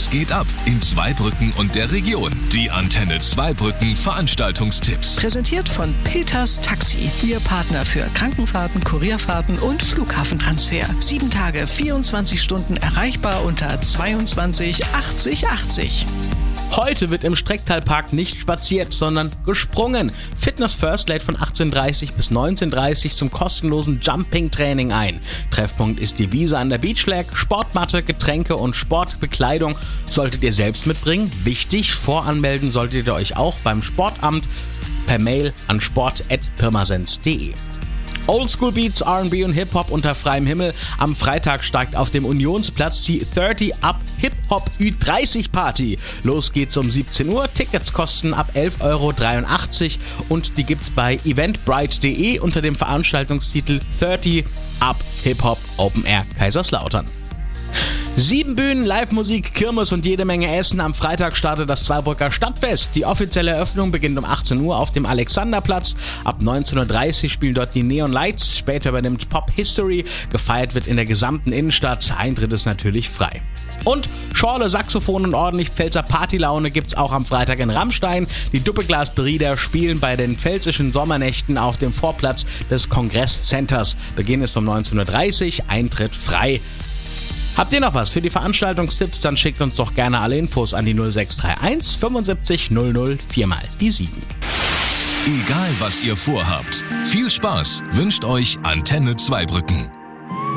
Was geht ab in Zweibrücken und der Region? Die Antenne Zweibrücken Veranstaltungstipps. Präsentiert von Peters Taxi. Ihr Partner für Krankenfahrten, Kurierfahrten und Flughafentransfer. 7 Tage, 24 Stunden erreichbar unter 22 80 80. Heute wird im Strecktalpark nicht spaziert, sondern gesprungen. Fitness First lädt von 18:30 bis 19:30 zum kostenlosen Jumping-Training ein. Treffpunkt ist die Wiese an der Beach Flag. Sportmatte, Getränke und Sportbekleidung solltet ihr selbst mitbringen. Wichtig, voranmelden solltet ihr euch auch beim Sportamt per Mail an sport@pirmasens.de. Oldschool Beats, R&B und Hip-Hop unter freiem Himmel. Am Freitag steigt auf dem Unionsplatz die 30 Up Hip-Hop Ü30 Party. Los geht's um 17 Uhr. Tickets kosten ab 11,83 € und die gibt's bei eventbrite.de unter dem Veranstaltungstitel 30 Up Hip-Hop Open Air Kaiserslautern. 7 Bühnen, Live-Musik, Kirmes und jede Menge Essen. Am Freitag startet das Zweibrücker Stadtfest. Die offizielle Eröffnung beginnt um 18 Uhr auf dem Alexanderplatz. Ab 19:30 Uhr spielen dort die Neon Lights. Später übernimmt Pop History. Gefeiert wird in der gesamten Innenstadt. Eintritt ist natürlich frei. Und Schorle, Saxophon und ordentlich Pfälzer Partylaune gibt's auch am Freitag in Rammstein. Die Doppelglas-Brüder spielen bei den pfälzischen Sommernächten auf dem Vorplatz des Kongress-Centers. Beginn ist um 19:30 Uhr. Eintritt frei. Habt ihr noch was für die Veranstaltungstipps? Dann schickt uns doch gerne alle Infos an die 0631 75 00 4 mal die 7. Egal was ihr vorhabt, viel Spaß wünscht euch Antenne Zweibrücken.